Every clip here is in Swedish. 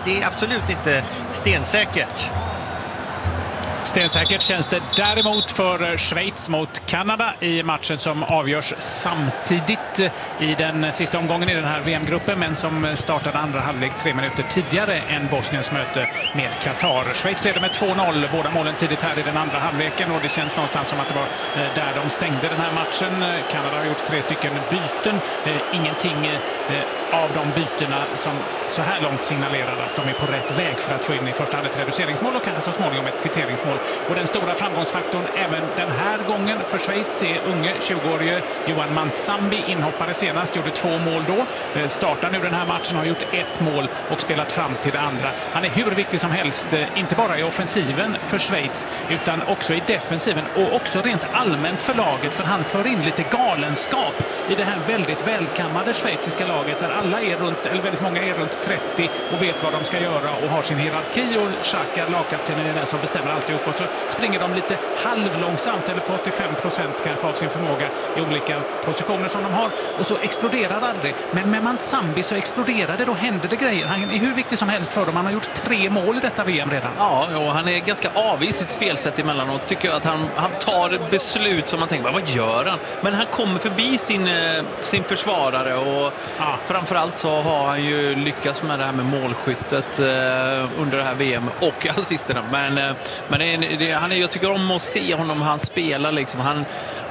det är absolut inte stensäkert. Stensäkert känns det däremot för Schweiz mot Kanada i matchen som avgörs samtidigt i den sista omgången i den här VM-gruppen, men som startade andra halvlek 3 minuter tidigare än Bosniens möte med Qatar. Schweiz leder med 2-0, båda målen tidigt här i den andra halvleken, och det känns någonstans som att det var där de stängde den här matchen. Kanada har gjort 3 stycken byten. Ingenting av de bytena som så här långt signalerar att de är på rätt väg för att få in i första hand ett reduceringsmål och kanske så småningom ett kvitteringsmål. Och den stora framgångsfaktorn även den här gången för Schweiz är unge 20-årige Johan Mantsambi, inhoppare senast, gjorde 2 mål då. Startar nu den här matchen, har gjort 1 mål och spelat fram till det andra. Han är hur viktig som helst, inte bara i offensiven för Schweiz utan också i defensiven och också rent allmänt för laget, för han för in lite galenskap i det här väldigt välkammade schweiziska laget där alla är runt, eller väldigt många är runt 30 och vet vad de ska göra och har sin hierarki, och Xhaka, lagkaptenen, är den som bestämmer alltihop, och så springer de lite halvlångsamt eller på 85% kanske av sin förmåga i olika positioner som de har, och så exploderar aldrig. Men med Mantsambi så exploderar det, då händer det grejer. Han är hur viktig som helst för dem. Han har gjort 3 mål i detta VM redan. Ja, och han är ganska av i sitt spelsätt emellanåt. Tycker jag att han tar beslut som man tänker, vad gör han? Men han kommer förbi sin försvarare, och framförallt så har han ju lyckats med det här med målskyttet under det här VM och assisterna. Men jag tycker om att se honom, han spelar liksom.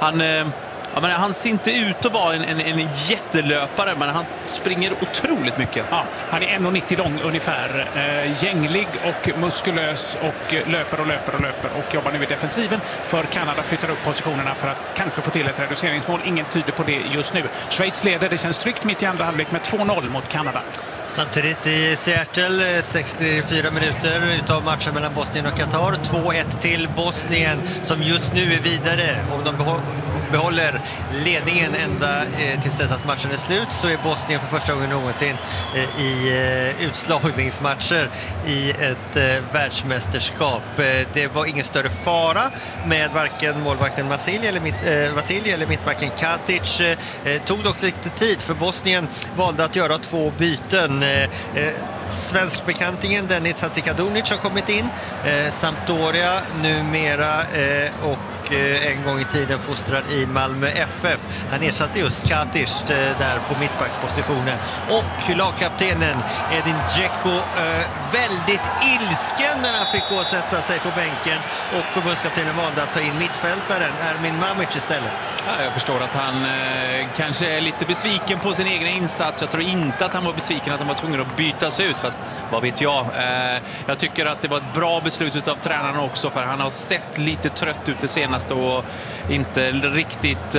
Han ser inte ut att vara en jättelöpare, men han springer otroligt mycket. Ja, han är 1,90 lång ungefär. Gänglig och muskulös och löper och jobbar nu i defensiven. För Kanada flyttar upp positionerna för att kanske få till ett reduceringsmål. Ingen tyder på det just nu. Schweiz leder, det känns tryggt mitt i andra halvlek med 2-0 mot Kanada. Samtidigt i Seattle, 64 minuter utav matchen mellan Bosnien och Qatar. 2-1 till Bosnien som just nu är vidare. Om de behåller ledningen ända tills dess att matchen är slut, så är Bosnien för första gången någonsin i utslagningsmatcher i ett världsmästerskap. Det var ingen större fara med varken målvakten Vasilij eller mittbacken Katic. Tog dock lite tid, för Bosnien valde att göra 2 byten. Svenskbekantingen Deniz Hadzikadunic har kommit in, Sampdoria numera, och en gång i tiden fostrad i Malmö FF. Han ersatte just Katic där på mittbackspositionen. Och lagkaptenen Edin Dzeko väldigt ilsken när han fick gå och sätta sig på bänken, och förbundskaptenen valde att ta in mittfältaren Ermin Mamic istället. Ja, jag förstår att han kanske är lite besviken på sin egen insats. Jag tror inte att han var besviken att han var tvungen att bytas ut, fast vad vet jag. Jag tycker att det var ett bra beslut av tränaren också, för han har sett lite trött ut det senaste och inte riktigt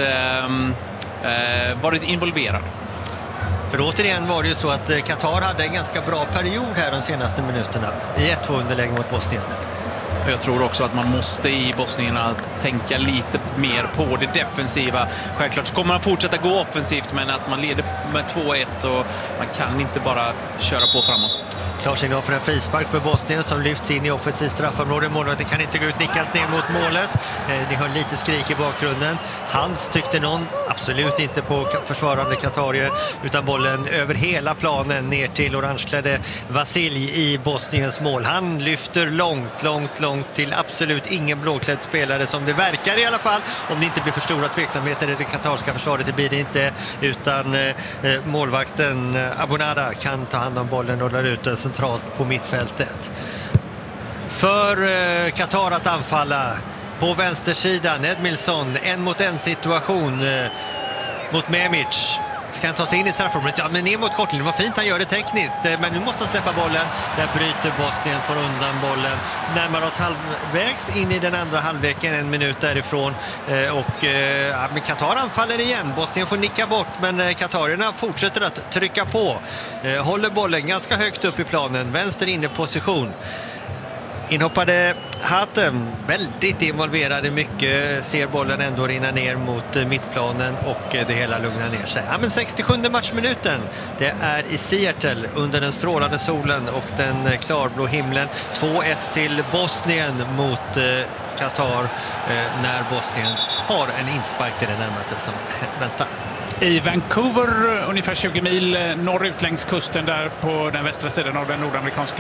varit involverad. För återigen var det ju så att Qatar hade en ganska bra period här de senaste minuterna i 1-2 underläge mot Bosnien. Jag tror också att man måste i Bosnien tänka lite mer på det defensiva. Självklart så kommer man fortsätta gå offensivt, men att man leder med 2-1 och man kan inte bara köra på framåt. Klarsignal för en frispark för Bosnien som lyfts in i offensiv straffområde. Målvakten kan inte gå ut, nickas ner mot målet. Ni har lite skrik i bakgrunden. Hans tyckte någon, absolut inte på försvarande Qatarier, utan bollen över hela planen ner till orangeklädde Vasilij i Bosniens mål. Han lyfter långt till absolut ingen blåklädd spelare, som det verkar i alla fall. Om det inte blir för stora tveksamheter i det katarska försvaret, det blir det inte, utan målvakten Abonada kan ta hand om bollen och rullar ut den centralt på mittfältet. För Qatar att anfalla på vänstersidan, Edmilson, 1-mot-1 situation mot Memic. Ska han ta sig in i straffområdet? Ja, men ner mot kortlinjen. Det var fint, han gör det tekniskt. Men nu måste han släppa bollen. Där bryter Bosnien, får undan bollen. Närmar oss halvvägs in i den andra halvleken, 1 minut därifrån. Men Qatar anfaller igen. Bosnien får nicka bort, men qatarierna fortsätter att trycka på. Håller bollen ganska högt upp i planen. Vänster inne position. Inhoppade Hatem, väldigt involverade mycket, ser bollen ändå rinna ner mot mittplanen och det hela lugnar ner sig. Ja, men 67:e matchminuten, det är i Seattle under den strålande solen och den klarblå himlen. 2-1 till Bosnien mot Qatar när Bosnien har en inspark till det närmaste som väntar. I Vancouver, ungefär 20 mil norrut längs kusten där på den västra sidan av den nordamerikanska